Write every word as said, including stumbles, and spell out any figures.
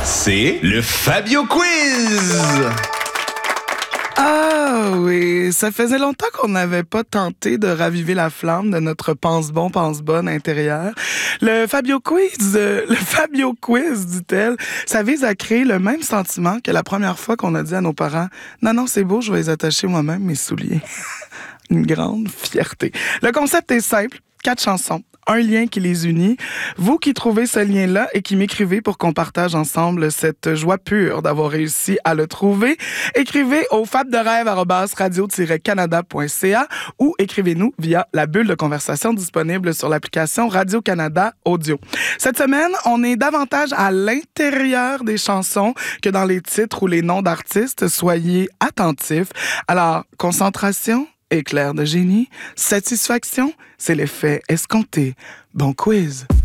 C'est le Fabio Quiz! Ah oui, ça faisait longtemps qu'on n'avait pas tenté de raviver la flamme de notre pense-bon, pense-bonne intérieur. Le Fabio Quiz, euh, le Fabio Quiz, dit-elle, ça vise à créer le même sentiment que la première fois qu'on a dit à nos parents « Non, non, c'est beau, je vais les attacher moi-même, mes souliers. » Une grande fierté. Le concept est simple, quatre chansons. Un lien qui les unit. Vous qui trouvez ce lien-là et qui m'écrivez pour qu'on partage ensemble cette joie pure d'avoir réussi à le trouver, écrivez au fabderêve arobase radio tiret canada point c a ou écrivez-nous via la bulle de conversation disponible sur l'application Radio-Canada Audio. Cette semaine, on est davantage à l'intérieur des chansons que dans les titres ou les noms d'artistes. Soyez attentifs. Alors, concentration, éclair de génie, satisfaction, c'est l'effet escompté. Bon quiz!